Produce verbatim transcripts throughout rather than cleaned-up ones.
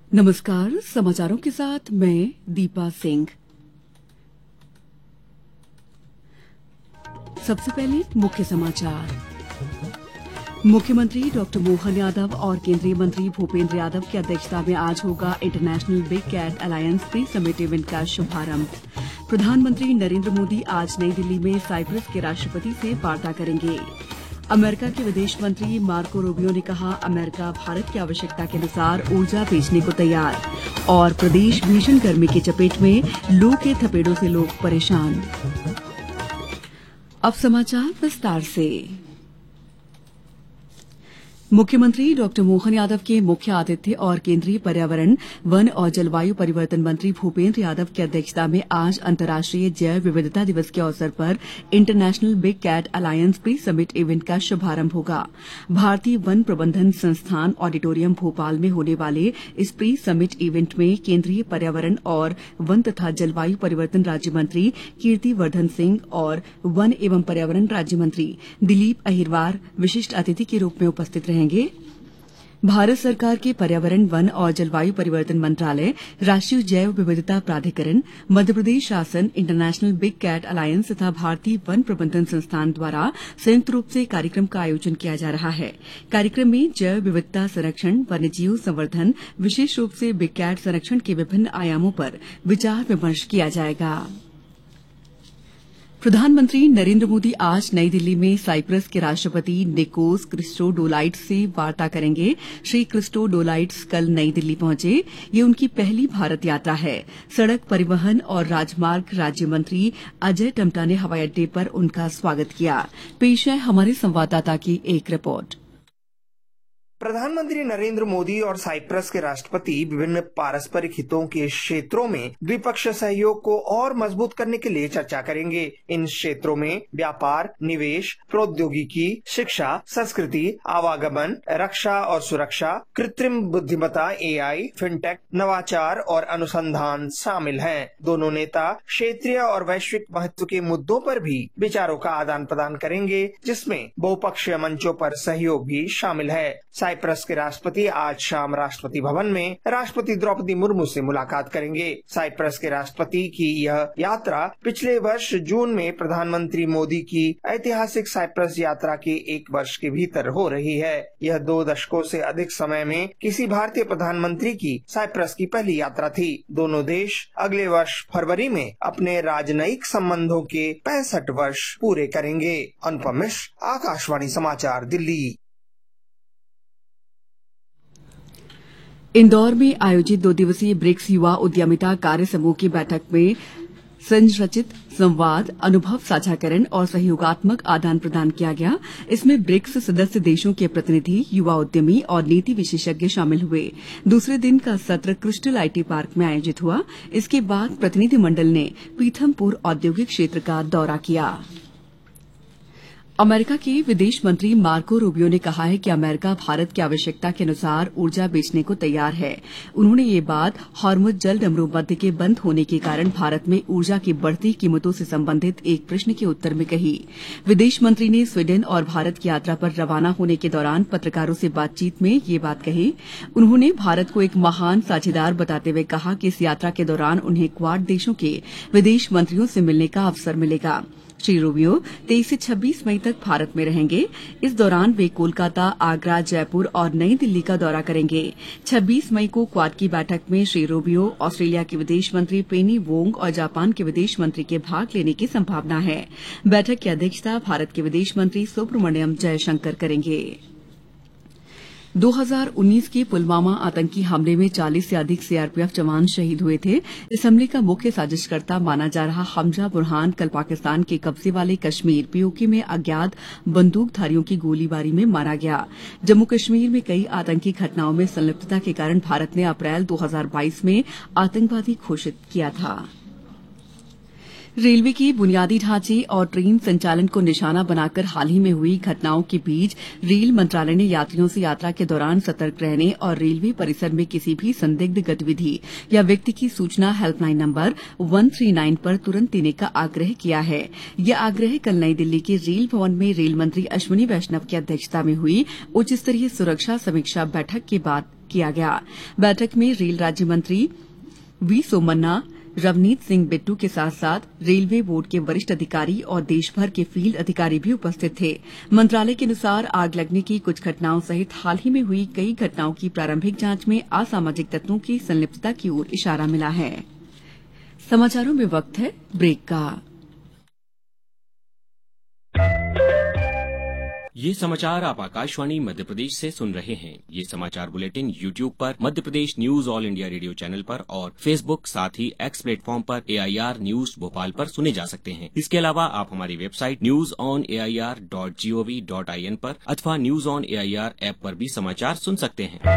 नमस्कार। समाचारों के साथ मैं दीपा सिंह। सबसे पहले मुख्य समाचार। मुख्यमंत्री डॉक्टर मोहन यादव और केंद्रीय मंत्री भूपेंद्र यादव की अध्यक्षता में आज होगा international big cat alliance pre summit event का शुभारंभ। प्रधानमंत्री नरेंद्र मोदी आज नई दिल्ली में साइप्रस के राष्ट्रपति से वार्ता करेंगे। अमेरिका के विदेश मंत्री मार्को रूबियो ने कहा, अमेरिका भारत की आवश्यकता के अनुसार ऊर्जा बेचने को तैयार। और प्रदेश भीषण गर्मी की चपेट में, लू के थपेड़ों से लोग परेशान। अब समाचार विस्तार से। मुख्यमंत्री डॉक्टर मोहन यादव के मुख्य आतिथ्य और केंद्रीय पर्यावरण, वन और जलवायु परिवर्तन मंत्री भूपेंद्र यादव की अध्यक्षता में आज अंतर्राष्ट्रीय जैव विविधता दिवस के अवसर पर international big cat alliance pre summit event का शुभारंभ होगा। भारतीय वन प्रबंधन संस्थान ऑडिटोरियम भोपाल में होने वाले इस प्री समिट इवेंट में केंद्रीय पर्यावरण और वन तथा जलवायु परिवर्तन राज्य मंत्री कीर्ति वर्धन सिंह और वन एवं पर्यावरण राज्य मंत्री दिलीप अहिरवार विशिष्ट अतिथि के रूप में उपस्थित रहेंगे। भारत सरकार के पर्यावरण, वन और जलवायु परिवर्तन मंत्रालय, राष्ट्रीय जैव विविधता प्राधिकरण, मध्यप्रदेश शासन, इंटरनेशनल बिग कैट अलायंस तथा भारतीय वन प्रबंधन संस्थान द्वारा संयुक्त रूप से कार्यक्रम का आयोजन किया जा रहा है। कार्यक्रम में जैव विविधता संरक्षण, वन्यजीव संवर्धन, विशेष रूप से बिग कैट संरक्षण के विभिन्न आयामों पर विचार विमर्श किया जाएगा। प्रधानमंत्री नरेंद्र मोदी आज नई दिल्ली में साइप्रस के राष्ट्रपति निकोस क्रिस्टोडोलाइड्स से वार्ता करेंगे। श्री क्रिस्टोडोलाइड्स कल नई दिल्ली पहुंचे। ये उनकी पहली भारत यात्रा है। सड़क परिवहन और राजमार्ग राज्य मंत्री अजय टम्टा ने हवाई अड्डे पर उनका स्वागत किया। पेश है हमारे संवाददाता की एक रिपोर्ट। प्रधानमंत्री नरेंद्र मोदी और साइप्रस के राष्ट्रपति विभिन्न पारस्परिक हितों के क्षेत्रों में द्विपक्षीय सहयोग को और मजबूत करने के लिए चर्चा करेंगे। इन क्षेत्रों में व्यापार, निवेश, प्रौद्योगिकी, शिक्षा, संस्कृति, आवागमन, रक्षा और सुरक्षा, कृत्रिम बुद्धिमत्ता, एआई, फिनटेक, नवाचार और अनुसंधान शामिल हैं। दोनों नेता क्षेत्रीय और वैश्विक महत्व के मुद्दों पर भी विचारों का आदान प्रदान करेंगे, जिसमें बहुपक्षीय मंचों पर सहयोग भी शामिल है। साइप्रस के राष्ट्रपति आज शाम राष्ट्रपति भवन में राष्ट्रपति द्रौपदी मुर्मू से मुलाकात करेंगे। साइप्रस के राष्ट्रपति की यह यात्रा पिछले वर्ष जून में प्रधानमंत्री मोदी की ऐतिहासिक साइप्रस यात्रा के एक वर्ष के भीतर हो रही है। यह दो दशकों से अधिक समय में किसी भारतीय प्रधानमंत्री की साइप्रस की पहली यात्रा थी। दोनों देश अगले वर्ष फरवरी में अपने राजनयिक संबंधों के पैंसठ वर्ष पूरे करेंगे। अनुपम मिश्र, आकाशवाणी समाचार, दिल्ली। इंदौर में आयोजित दो दिवसीय ब्रिक्स युवा उद्यमिता कार्य समूह की बैठक में संरचित संवाद, अनुभव साझाकरण और सहयोगात्मक आदान प्रदान किया गया। इसमें ब्रिक्स सदस्य देशों के प्रतिनिधि, युवा उद्यमी और नीति विशेषज्ञ शामिल हुए। दूसरे दिन का सत्र क्रिस्टल आईटी पार्क में आयोजित हुआ। इसके बाद प्रतिनिधि मंडल ने पीथमपुर औद्योगिक क्षेत्र का दौरा किया। अमेरिका के विदेश मंत्री मार्को रूबियो ने कहा है कि अमेरिका भारत की आवश्यकता के अनुसार ऊर्जा बेचने को तैयार है। उन्होंने ये बात हॉर्मुज़ जलडमरू मध्य के बंद होने के कारण भारत में ऊर्जा की बढ़ती कीमतों से संबंधित एक प्रश्न के उत्तर में कही। विदेश मंत्री ने स्वीडन और भारत की यात्रा पर रवाना होने के दौरान पत्रकारों से बातचीत में ये बात कही। उन्होंने भारत को एक महान साझेदार बताते हुए कहा कि इस यात्रा के दौरान उन्हें क्वाड देशों के विदेश मंत्रियों से मिलने का अवसर मिलेगा। श्री रूबियो तेईस से छब्बीस मई तक भारत में रहेंगे। इस दौरान वे कोलकाता, आगरा, जयपुर और नई दिल्ली का दौरा करेंगे। छब्बीस मई को क्वाड की बैठक में श्री रूबियो, ऑस्ट्रेलिया के विदेश मंत्री पेनी वोंग और जापान के विदेश मंत्री के भाग लेने की संभावना है। बैठक की अध्यक्षता भारत के विदेश मंत्री सुब्रमण्यम जयशंकर करेंगे। दो हज़ार उन्नीस के पुलवामा आतंकी हमले में चालीस से अधिक सीआरपीएफ जवान शहीद हुए थे। इस हमले का मुख्य साजिशकर्ता माना जा रहा हमजा बुरहान कल पाकिस्तान के कब्जे वाले कश्मीर पीओके में अज्ञात बंदूकधारियों की गोलीबारी में मारा गया। जम्मू कश्मीर में कई आतंकी घटनाओं में संलिप्तता के कारण भारत ने अप्रैल दो हज़ार बाईस में आतंकवादी घोषित किया था। रेलवे के बुनियादी ढांचे और ट्रेन संचालन को निशाना बनाकर हाल ही में हुई घटनाओं के बीच रेल मंत्रालय ने यात्रियों से यात्रा के दौरान सतर्क रहने और रेलवे परिसर में किसी भी संदिग्ध गतिविधि या व्यक्ति की सूचना हेल्पलाइन नंबर एक सौ उनतालीस पर तुरंत देने का आग्रह किया है। यह आग्रह कल नई दिल्ली के रेल भवन में रेल मंत्री अश्विनी वैष्णव की अध्यक्षता में हुई उच्च स्तरीय सुरक्षा समीक्षा बैठक के बाद किया गया। बैठक में रेल राज्य मंत्री वी सोमन्ना, रवनीत सिंह बिट्टू के साथ साथ रेलवे बोर्ड के वरिष्ठ अधिकारी और देश भर के फील्ड अधिकारी भी उपस्थित थे। मंत्रालय के अनुसार आग लगने की कुछ घटनाओं सहित हाल ही में हुई कई घटनाओं की प्रारंभिक जांच में असामाजिक तत्वों की संलिप्तता की ओर इशारा मिला है। समाचारों में वक्त है ब्रेक का। ये समाचार आप आकाशवाणी मध्य प्रदेश से सुन रहे हैं। ये समाचार बुलेटिन यूट्यूब पर Madhya Pradesh news all India radio channel पर और फेसबुक साथ ही एक्स प्लेटफॉर्म पर ए आई आर न्यूज भोपाल पर सुने जा सकते हैं। इसके अलावा आप हमारी website news on A I R dot G O V dot I N पर अथवा news on A I R app पर भी समाचार सुन सकते हैं।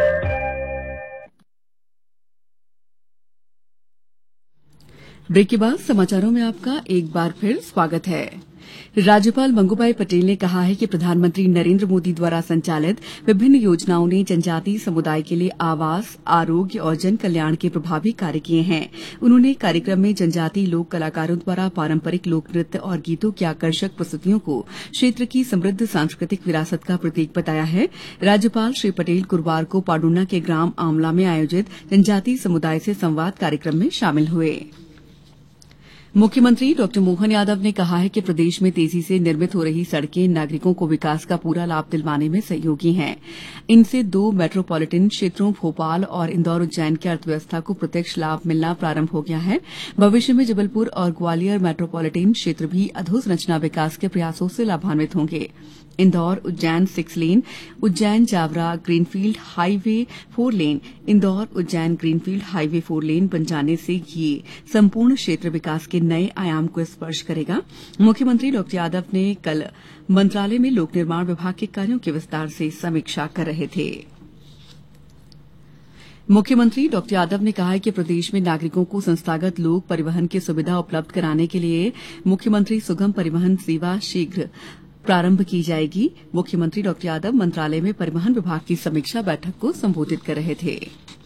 ब्रेक के बाद समाचारों में आपका एक बार फिर स्वागत है। राज्यपाल मंगूभाई पटेल ने कहा है कि प्रधानमंत्री नरेंद्र मोदी द्वारा संचालित विभिन्न योजनाओं ने जनजातीय समुदाय के लिए आवास, आरोग्य और जन कल्याण के प्रभावी कार्य किए हैं। उन्होंने कार्यक्रम में जनजातीय लोक कलाकारों द्वारा पारंपरिक लोक नृत्य और गीतों की आकर्षक प्रस्तुतियों को क्षेत्र की समृद्ध सांस्कृतिक विरासत का प्रतीक बताया है। राज्यपाल श्री पटेल गुरूवार को पाडुना के ग्राम आमला में आयोजित जनजातीय समुदाय से संवाद कार्यक्रम में शामिल हुए। मुख्यमंत्री डॉक्टर मोहन यादव ने कहा है कि प्रदेश में तेजी से निर्मित हो रही सड़कें नागरिकों को विकास का पूरा लाभ दिलवाने में सहयोगी हैं। इनसे दो मेट्रोपॉलिटन क्षेत्रों भोपाल और इंदौर उज्जैन की अर्थव्यवस्था को प्रत्यक्ष लाभ मिलना प्रारंभ हो गया है। भविष्य में जबलपुर और ग्वालियर मेट्रोपॉलिटन क्षेत्र भी अधोसंरचना विकास के प्रयासों से लाभान्वित होंगे। Indore Ujjain six lane, Ujjain Jaora greenfield highway four lane, Indore Ujjain greenfield highway four lane बन जाने से ये संपूर्ण क्षेत्र विकास के नए आयाम को स्पर्श करेगा। मुख्यमंत्री डॉक्टर यादव ने कल मंत्रालय में लोक निर्माण विभाग के कार्यों की विस्तार से समीक्षा कर रहे थे। मुख्यमंत्री डॉक्टर यादव ने कहा है कि प्रदेश में नागरिकों को संस्थागत लोक परिवहन की सुविधा उपलब्ध कराने के लिए मुख्यमंत्री सुगम परिवहन सेवा शीघ्र प्रारंभ की जाएगी। मुख्यमंत्री डॉक्टर यादव मंत्रालय में परिवहन विभाग की समीक्षा बैठक को संबोधित कर रहे थे।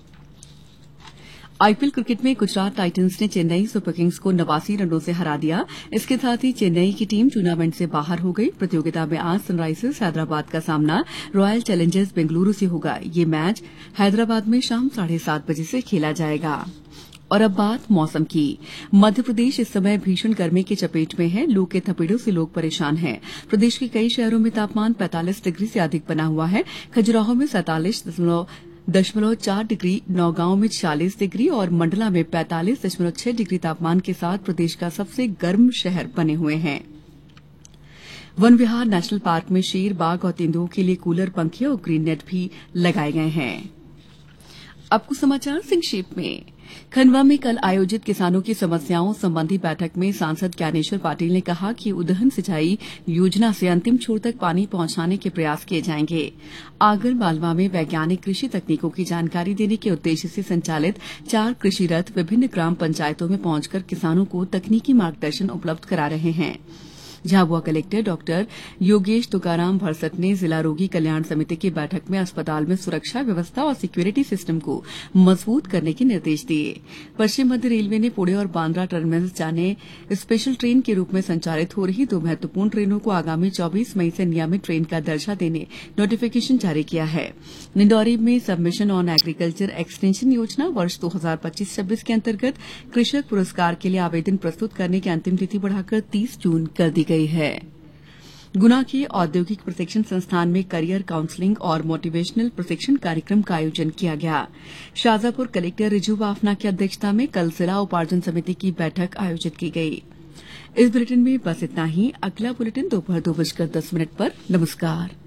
आईपीएल क्रिकेट में गुजरात टाइटंस ने चेन्नई सुपर किंग्स को नवासी रनों से हरा दिया। इसके साथ ही चेन्नई की टीम टूर्नामेंट से बाहर हो गई। प्रतियोगिता में आज सनराइजर्स हैदराबाद का सामना रॉयल चैलेंजर्स बेंगलुरु से होगा। ये मैच हैदराबाद में शाम साढ़े सात बजे से खेला जाएगा। और अब बात मौसम की। मध्य प्रदेश इस समय भीषण गर्मी की चपेट में है। लू के थपेड़ों से लोग परेशान हैं। प्रदेश के कई शहरों में तापमान पैंतालीस डिग्री से अधिक बना हुआ है। खजुराहो में सैंतालीस दशमलव चार डिग्री, नौगांव में छियालीस डिग्री और मंडला में पैंतालीस दशमलव छह डिग्री तापमान के साथ प्रदेश का सबसे गर्म शहर बने हुए हैं। वन विहार नेशनल पार्क में शेर, बाघ और तेंदुओं के लिए कूलर, पंखे और ग्रीन नेट भी लगाए गए हैं। अब कुछ समाचार संक्षेप में। खंडवा में कल आयोजित किसानों की समस्याओं संबंधी बैठक में सांसद ज्ञानेश्वर पाटिल ने कहा कि उदहन सिंचाई योजना से अंतिम छोर तक पानी पहुंचाने के प्रयास किए जाएंगे। आगर मालवा में वैज्ञानिक कृषि तकनीकों की जानकारी देने के उद्देश्य से संचालित चार कृषि रथ विभिन्न ग्राम पंचायतों में पहुंचकर किसानों को तकनीकी मार्गदर्शन उपलब्ध करा रहे हैं। झाबुआ कलेक्टर डॉक्टर योगेश तुकाराम भरसट ने जिला रोगी कल्याण समिति की बैठक में अस्पताल में सुरक्षा व्यवस्था और सिक्योरिटी सिस्टम को मजबूत करने के निर्देश दिए। पश्चिम मध्य रेलवे ने पुणे और बांद्रा टर्मिनस जाने स्पेशल ट्रेन के रूप में संचालित हो रही दो महत्वपूर्ण ट्रेनों को आगामी चौबीस मई से नियमित ट्रेन का दर्जा देने नोटिफिकेशन जारी किया है। निंदौरी में सबमिशन ऑन एग्रीकल्चर एक्सटेंशन योजना वर्ष दो हजार पच्चीस छब्बीस के अंतर्गत कृषक पुरस्कार के लिए आवेदन प्रस्तुत करने की अंतिम तिथि बढ़ाकर तीस जून कर दी गई है। गुना के औद्योगिक प्रशिक्षण संस्थान में करियर काउंसलिंग और मोटिवेशनल प्रशिक्षण कार्यक्रम का आयोजन किया गया। शाजापुर कलेक्टर रिजू बाफना की अध्यक्षता में कल जिला उपार्जन समिति की बैठक आयोजित की गई। इस बुलेटिन में बस इतना ही। अगला बुलेटिन दोपहर दो बजकर दस मिनट पर। नमस्कार।